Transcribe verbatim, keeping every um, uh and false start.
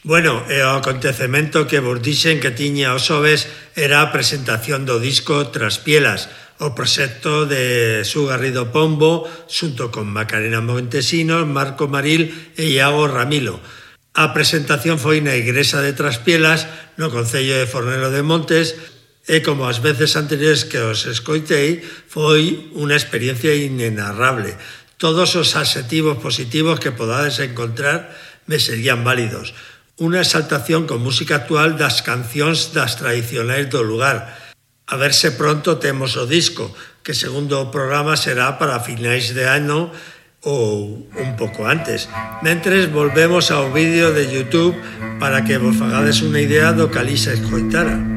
Bueno, e o acontecemento que vos dixen que tiña os xoves era a presentación do disco Traspielas, o proxecto de Su Garrido Pombo, xunto con Macarena Montesinos, Marco Maril e Iago Ramilo. A presentación foi na igrexa de Traspielas, no concello de Fornelo de Montes, e como as veces anteriores que os escoitei, foi unha experiencia inenarrable. Todos os adxetivos positivos que podades encontrar me serían válidos. Unha exaltación con música actual das cancións das tradicionais do lugar. A ver se pronto temos o disco, que segundo o programa será para finais de ano ou un pouco antes. Mentres volvemos ao vídeo de YouTube para que vos fagades unha idea do que ali se escoitara.